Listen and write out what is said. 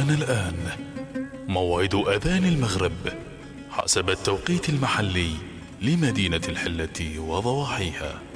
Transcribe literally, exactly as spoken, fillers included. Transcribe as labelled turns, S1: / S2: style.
S1: حان الآن موعد أذان المغرب حسب التوقيت المحلي لمدينة الحلة وضواحيها.